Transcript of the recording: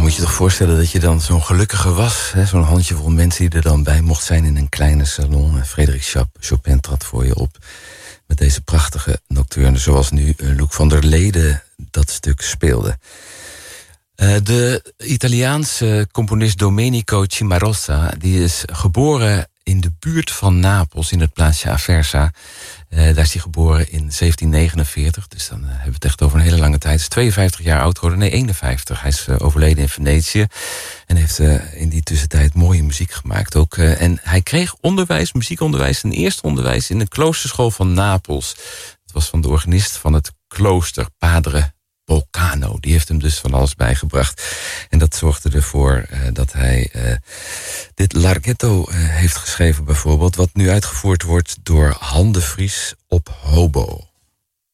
moet je toch voorstellen dat je dan zo'n gelukkige was. Zo'n handjevol mensen die er dan bij mocht zijn in een kleine salon. En Frédéric Chopin trad voor je op met deze prachtige nocturne. Zoals nu Loek van der Lede dat stuk speelde. De Italiaanse componist Domenico Cimarosa, die is geboren in de buurt van Napels, in het plaatsje Aversa. Daar is hij geboren in 1749, dus dan hebben we het echt over een hele lange tijd. Hij is 52 jaar oud geworden, nee 51. Hij is overleden in Venetië en heeft in die tussentijd mooie muziek gemaakt ook. En hij kreeg onderwijs, muziekonderwijs, zijn eerste onderwijs in de kloosterschool van Napels. Het was van de organist van het klooster, Padre Bolcano. Die heeft hem dus van alles bijgebracht. En dat zorgde ervoor dat hij dit Larghetto heeft geschreven bijvoorbeeld, wat nu uitgevoerd wordt door Han de Vries op hobo.